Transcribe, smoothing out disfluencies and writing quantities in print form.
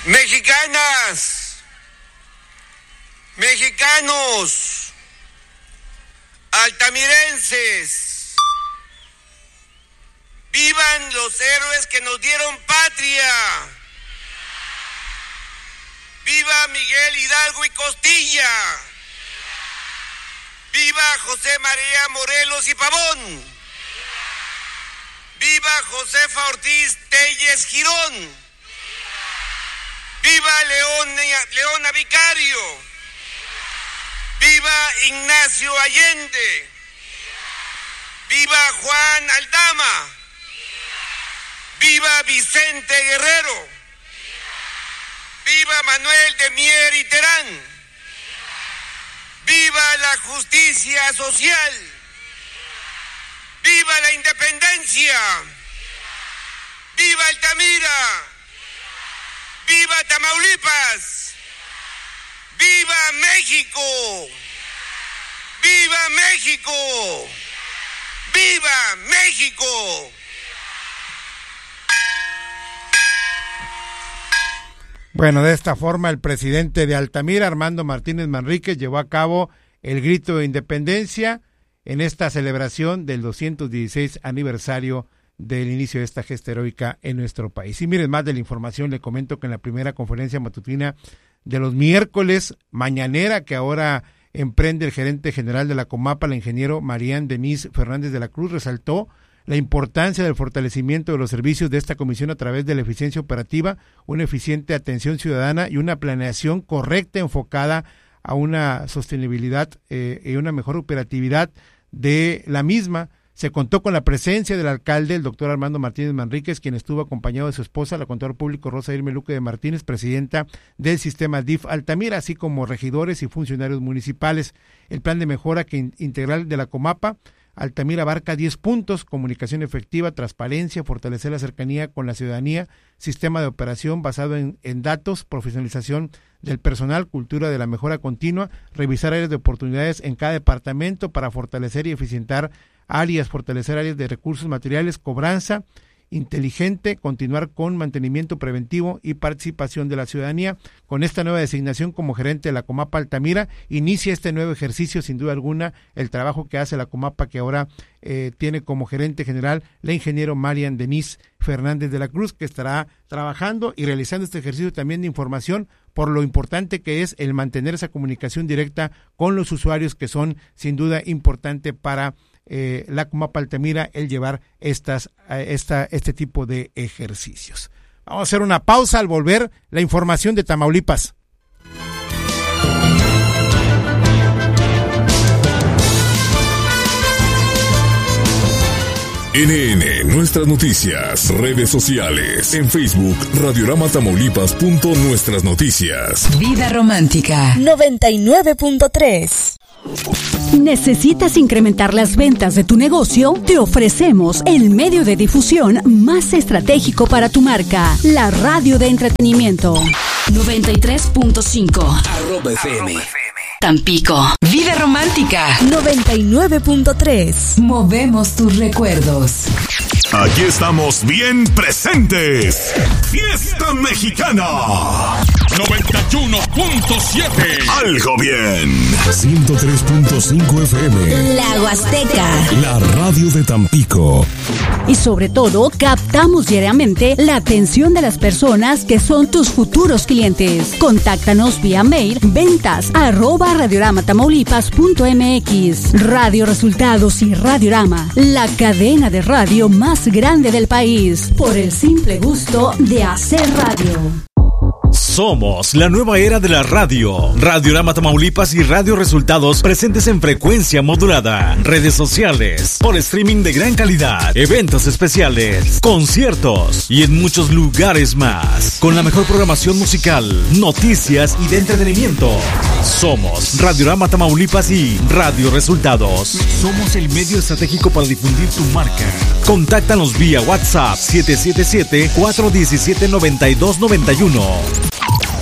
Mexicanas, mexicanos, altamirenses, vivan los héroes que nos dieron patria. Viva Miguel Hidalgo y Costilla. Viva José María Morelos y Pavón. Viva Josefa Ortiz Telles Girón. Viva Leona Vicario. Viva Ignacio Allende. Viva Juan Aldama. Viva Vicente Guerrero. Viva Manuel de Mier y Terán. Viva la justicia social. Viva la independencia. Viva Altamira. ¡Viva Tamaulipas! ¡Viva México! ¡Viva México! ¡Viva México! Bueno, de esta forma el presidente de Altamira, Armando Martínez Manríquez, llevó a cabo el grito de independencia en esta celebración del 216 aniversario del inicio de esta gesta heroica en nuestro país. Y miren, más de la información, le comento que en la primera conferencia matutina de los miércoles, mañanera, que ahora emprende el gerente general de la Comapa, el ingeniero Marián Denis Fernández de la Cruz, resaltó la importancia del fortalecimiento de los servicios de esta comisión a través de la eficiencia operativa, una eficiente atención ciudadana y una planeación correcta enfocada a una sostenibilidad y una mejor operatividad de la misma. Se contó con la presencia del alcalde, el doctor Armando Martínez Manríquez, quien estuvo acompañado de su esposa, la contadora público Rosa Irme Luque de Martínez, presidenta del sistema DIF Altamira, así como regidores y funcionarios municipales. El plan de mejora integral de la Comapa Altamira abarca 10 puntos: comunicación efectiva, transparencia, fortalecer la cercanía con la ciudadanía, sistema de operación basado en datos, profesionalización del personal, cultura de la mejora continua, revisar áreas de oportunidades en cada departamento para fortalecer y eficientar áreas, fortalecer áreas de recursos materiales, cobranza inteligente, continuar con mantenimiento preventivo y participación de la ciudadanía. Con esta nueva designación como gerente de la Comapa Altamira, inicia este nuevo ejercicio, sin duda alguna, el trabajo que hace la Comapa, que ahora tiene como gerente general la ingeniero Marián Denis Fernández de la Cruz, que estará trabajando y realizando este ejercicio también de información por lo importante que es el mantener esa comunicación directa con los usuarios, que son sin duda importante para la Comapa Altamira el llevar este tipo de ejercicios. Vamos a hacer una pausa. Al volver, la información de Tamaulipas. NN, nuestras noticias, redes sociales, en Facebook, Radiorama Tamaulipas. Nuestras noticias. Vida Romántica 99.3. ¿Necesitas incrementar las ventas de tu negocio? Te ofrecemos el medio de difusión más estratégico para tu marca, la radio de entretenimiento. 93.5 @FM. Tampico. Vida Romántica 99.3. Movemos tus recuerdos. Aquí estamos bien presentes. Fiesta Mexicana 91.7. Algo bien. 103.5 FM. La Huasteca. La radio de Tampico. Y sobre todo, captamos diariamente la atención de las personas que son tus futuros clientes. Contáctanos vía mail ventas@radioramatamaullipas.mx. Radio Resultados y Radiorama, la cadena de radio más grande del país, por el simple gusto de hacer radio. Somos la nueva era de la radio. Radiorama Tamaulipas y Radio Resultados, presentes en frecuencia modulada, redes sociales, por streaming de gran calidad, eventos especiales, conciertos y en muchos lugares más, con la mejor programación musical, noticias y de entretenimiento. Somos Radiorama Tamaulipas y Radio Resultados. Somos el medio estratégico para difundir tu marca. Contáctanos vía WhatsApp 777-417-9291.